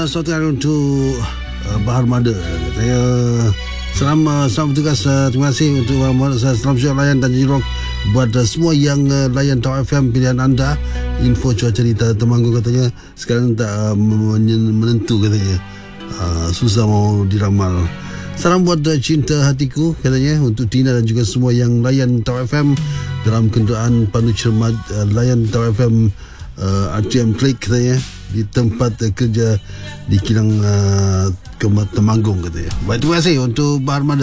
suatu hari untuk Bahar Mada. Saya selamat bertugas. Terima kasih untuk selamat siang layan dan jirok buat semua yang layan Tau FM pilihan anda. Info cuaca di Temanggung katanya sekarang tak menentu katanya. Susah mau diramal. Salam buat cinta hatiku katanya untuk Tina dan juga semua yang layan Tau FM dalam kenderaan pandu cermat layan Tau FM RTM Klik katanya di tempat kerja di Kilang Temanggung katanya. Baik, terima kasih untuk Bahar Mada.